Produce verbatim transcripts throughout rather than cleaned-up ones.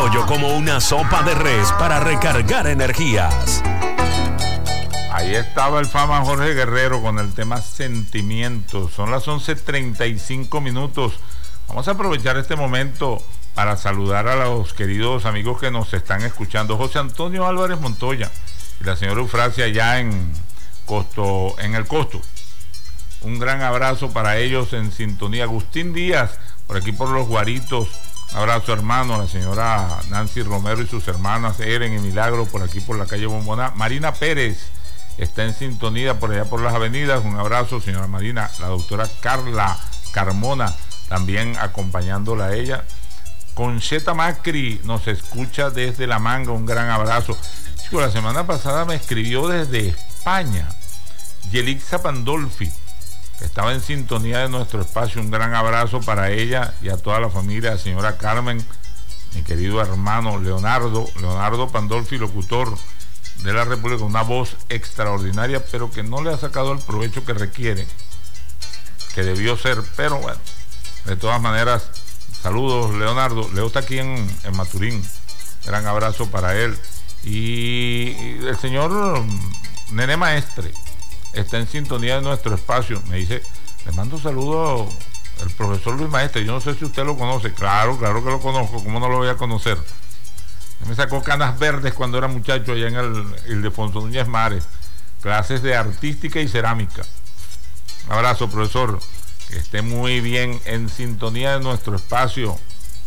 pollo como una sopa de res para recargar energías. Ahí estaba el fama Jorge Guerrero con el tema sentimientos. Son las once treinta y cinco minutos. Vamos a aprovechar este momento para saludar a los queridos amigos que nos están escuchando. José Antonio Álvarez Montoya y la señora Eufrasia allá en Costo, en el Costo. Un gran abrazo para ellos en sintonía. Agustín Díaz, por aquí por los Guaritos. Un abrazo, hermano. La señora Nancy Romero y sus hermanas Eren y Milagro, por aquí por la calle Bomboná. Marina Pérez está en sintonía por allá por las avenidas. Un abrazo, señora Marina. La doctora Carla Carmona también acompañándola a ella. Concheta Macri nos escucha desde La Manga. Un gran abrazo. Chico, la semana pasada me escribió desde España Yelixa Pandolfi, que estaba en sintonía de nuestro espacio. Un gran abrazo para ella y a toda la familia, la señora Carmen, mi querido hermano Leonardo, Leonardo Pandolfi, locutor de la República, una voz extraordinaria, pero que no le ha sacado el provecho que requiere, que debió ser, pero bueno, de todas maneras, saludos, Leonardo. Leo está aquí en, en Maturín, gran abrazo para él. Y el señor Nene Maestre está en sintonía de nuestro espacio. Me dice, le mando saludos al profesor Luis Maestre. Yo no sé si usted lo conoce. Claro, claro que lo conozco. ¿Cómo no lo voy a conocer? Me sacó canas verdes cuando era muchacho allá en el Ildefonso Núñez Mares. Clases de artística y cerámica. Un abrazo, profesor. Que esté muy bien en sintonía de nuestro espacio.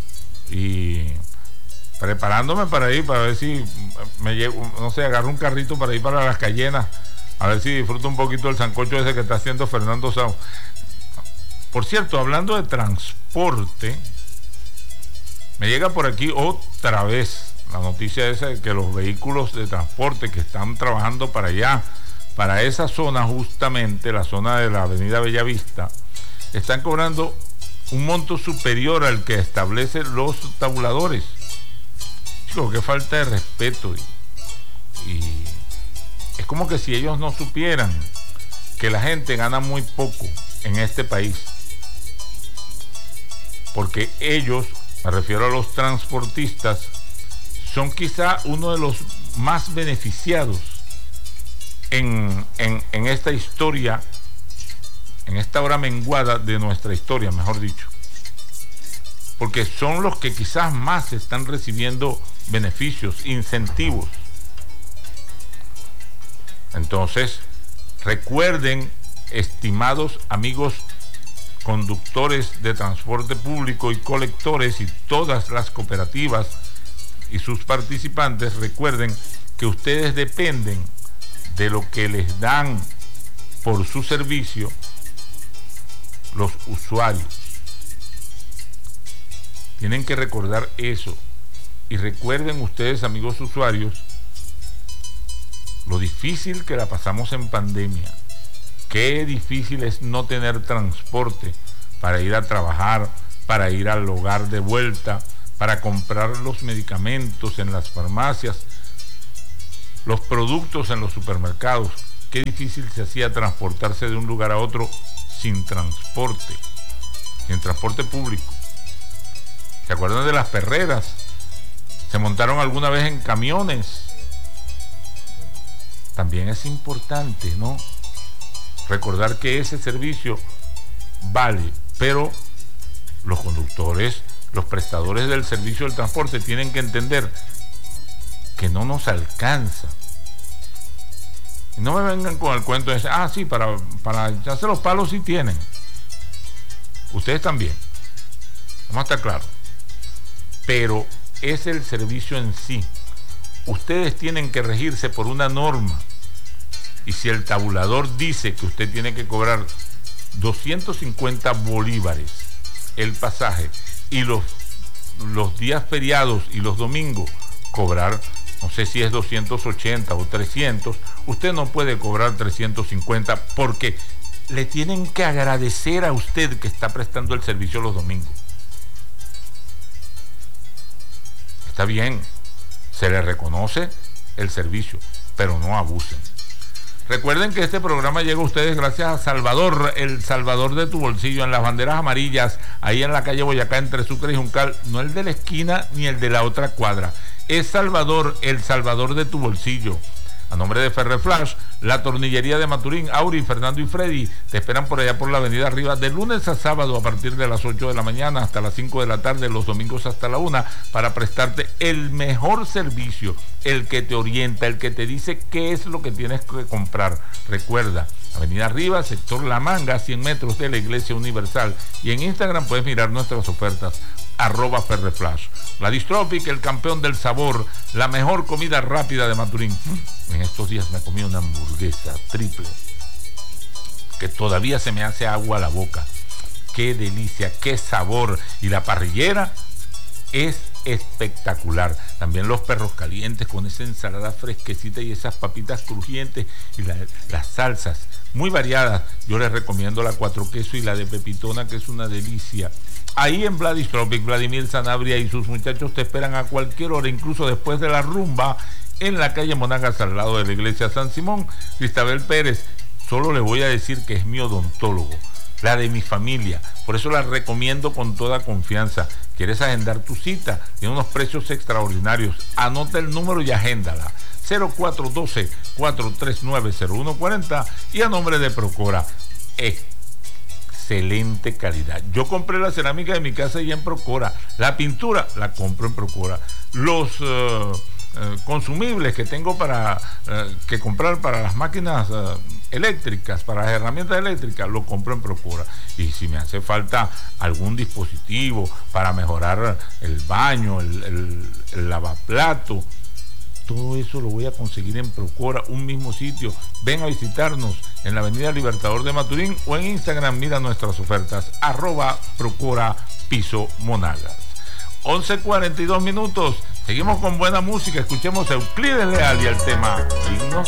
Y preparándome para ir, para ver si me llevo, no sé, agarro un carrito para ir para Las Cayenas, a ver si disfruto un poquito del sancocho ese que está haciendo Fernando Sao. Por cierto, hablando de transporte, me llega por aquí otra vez la noticia esa de que los vehículos de transporte que están trabajando para allá, para esa zona, justamente la zona de la avenida Bellavista, están cobrando un monto superior al que establecen los tabuladores. Chico, qué falta de respeto. Y, y es como que si ellos no supieran que la gente gana muy poco en este país. Porque ellos, me refiero a los transportistas, son quizá uno de los más beneficiados en, en, en esta historia, en esta hora menguada de nuestra historia, mejor dicho. Porque son los que quizás más están recibiendo beneficios, incentivos. Entonces, recuerden, estimados amigos conductores de transporte público y colectores y todas las cooperativas y sus participantes, recuerden que ustedes dependen de lo que les dan por su servicio los usuarios. Tienen que recordar eso. Y recuerden ustedes, amigos usuarios, lo difícil que la pasamos en pandemia. Qué difícil es no tener transporte para ir a trabajar, para ir al hogar de vuelta, para comprar los medicamentos en las farmacias, los productos en los supermercados. Qué difícil se hacía transportarse de un lugar a otro sin transporte, sin transporte público. ¿Se acuerdan de las perreras? Se montaron alguna vez en camiones. También es importante, ¿no?, recordar que ese servicio vale, pero los conductores, los prestadores del servicio del transporte tienen que entender que no nos alcanza. Y no me vengan con el cuento de decir, ah, sí, para, para echarse los palos sí tienen. Ustedes también. Vamos a estar claros. Pero es el servicio en sí. Ustedes tienen que regirse por una norma. Y si el tabulador dice que usted tiene que cobrar doscientos cincuenta bolívares el pasaje y los, los días feriados y los domingos cobrar, no sé si es doscientos ochenta o trescientos, usted no puede cobrar trescientos cincuenta porque le tienen que agradecer a usted que está prestando el servicio los domingos. Está bien, se le reconoce el servicio, pero no abusen. Recuerden que este programa llega a ustedes gracias a Salvador, el Salvador de tu bolsillo, en las banderas amarillas, ahí en la calle Boyacá, entre Sucre y Juncal, no el de la esquina ni el de la otra cuadra. Es Salvador, el Salvador de tu bolsillo. A nombre de Ferreflash, la tornillería de Maturín, Auri, Fernando y Freddy te esperan por allá por la avenida Arriba de lunes a sábado a partir de las ocho de la mañana hasta las cinco de la tarde, los domingos hasta la una, para prestarte el mejor servicio, el que te orienta, el que te dice qué es lo que tienes que comprar. Recuerda, avenida Arriba, sector La Manga, cien metros de la Iglesia Universal, y en Instagram puedes mirar nuestras ofertas, arroba Ferreflash. La Distropic, el campeón del sabor, la mejor comida rápida de Maturín. En estos días me comí una hamburguesa triple que todavía se me hace agua a la boca. Qué delicia, qué sabor. Y la parrillera es espectacular. También los perros calientes con esa ensalada fresquecita y esas papitas crujientes y la, las salsas muy variadas. Yo les recomiendo la cuatro queso y la de pepitona, que es una delicia. Ahí en Vladistropic, Vladimir Sanabria y sus muchachos te esperan a cualquier hora, incluso después de la rumba, en la calle Monagas, al lado de la iglesia San Simón. Cristabel Pérez, solo le voy a decir que es mi odontólogo, la de mi familia, por eso la recomiendo con toda confianza. ¿Quieres agendar tu cita? Tiene unos precios extraordinarios. Anota el número y agéndala: cero cuatro uno dos, cuatro tres nueve, cero uno cuatro cero, y a nombre de Procora, excelente calidad. Yo compré la cerámica de mi casa y en Procora. La pintura la compro en Procora. Los uh, uh, consumibles que tengo para uh, que comprar para las máquinas uh, eléctricas, para las herramientas eléctricas, lo compro en Procora. Y si me hace falta algún dispositivo para mejorar el baño, el, el, el lavaplato, todo eso lo voy a conseguir en Procora, un mismo sitio. Ven a visitarnos en la avenida Libertador de Maturín o en Instagram, mira nuestras ofertas, arroba Procora Piso Monagas. once cuarenta y dos minutos, seguimos con buena música, escuchemos a Euclides Leal y el tema Signos